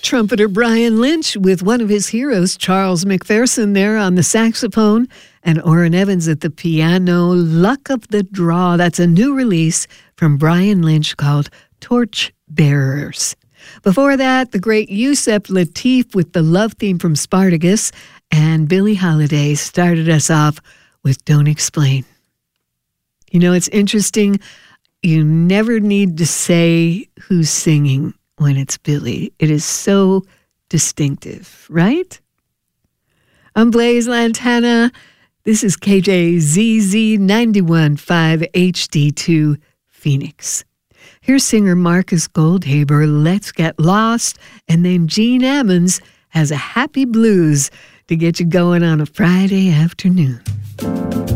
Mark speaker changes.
Speaker 1: Trumpeter Brian Lynch with one of his heroes, Charles McPherson, there on the saxophone, and Orrin Evans at the piano. Luck of the Draw. That's a new release from Brian Lynch called Torch Bearers. Before that, the great Yusef Lateef with the love theme from Spartacus, and Billie Holiday started us off with Don't Explain. You know, it's interesting. You never need to say who's singing when it's Billie. It is so distinctive, right? I'm Blaise Lantana. This is KJZZ 91.5 HD2 Phoenix. Here's singer Marcus Goldhaber, Let's Get Lost, and then Gene Ammons has a happy blues to get you going on a Friday afternoon.